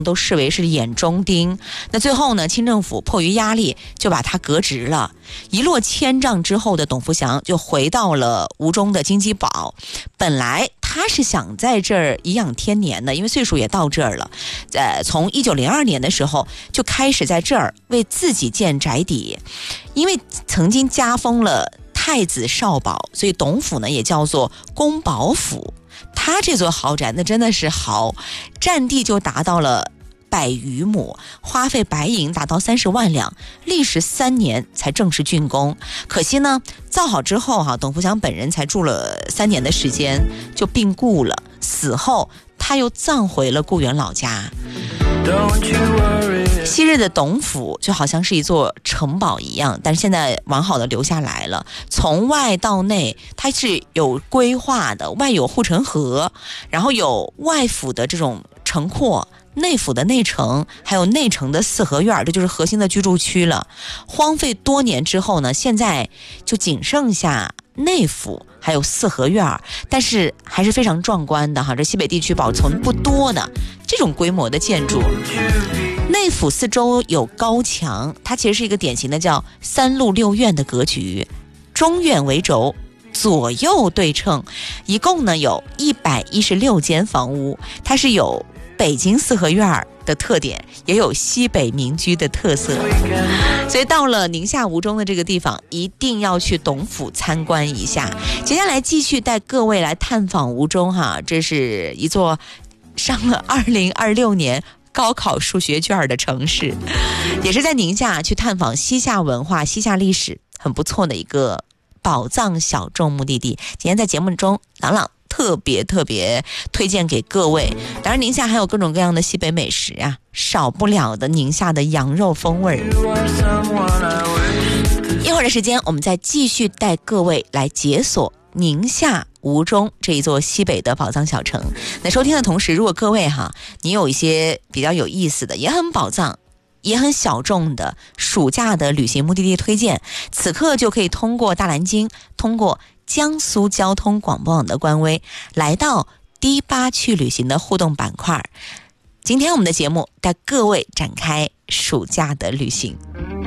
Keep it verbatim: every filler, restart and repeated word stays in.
都视为是眼中钉。那最后呢，清政府迫于压力就把他革职了。一落千丈之后的董福祥就回到了吴中的金鸡堡。本来他是想在这儿颐养天年的，因为岁数也到这儿了。呃，从一九零二年的时候就开始在这儿为自己建宅邸，因为曾经加封了太子少保，所以董府呢也叫做宫保府。他这座豪宅那真的是豪，占地就达到了百余亩，花费白银达到三十万两，历时三年才正式竣工。可惜呢，造好之后哈、啊，董福祥本人才住了三年的时间就病故了。死后他又葬回了故园老家。昔日的董府就好像是一座城堡一样，但是现在完好的留下来了。从外到内它是有规划的，外有护城河，然后有外府的这种城廓，内府的内城，还有内城的四合院，这就是核心的居住区了。荒废多年之后呢，现在就仅剩下内府还有四合院，但是还是非常壮观的哈。这西北地区保存不多的这种规模的建筑。内府四周有高墙，它其实是一个典型的叫三路六院的格局，中院为轴，左右对称，一共呢有一百一十六间房屋。它是有北京四合院的特点，也有西北民居的特色。所以到了宁夏吴中的这个地方，一定要去董府参观一下。接下来继续带各位来探访吴中哈，这是一座上了二零二六年高考数学卷的城市，也是在宁夏去探访西夏文化、西夏历史，很不错的一个宝藏小众目的地。今天在节目中，朗朗特别特别推荐给各位。当然宁夏还有各种各样的西北美食啊，少不了的宁夏的羊肉风味。一会儿的时间我们再继续带各位来解锁宁夏吴中这一座西北的宝藏小城。那收听的同时，如果各位哈，你有一些比较有意思的，也很宝藏也很小众的暑假的旅行目的地推荐，此刻就可以通过大蓝鲸，通过江苏交通广播网的官微，来到第八去旅行的互动板块。今天我们的节目带各位展开暑假的旅行。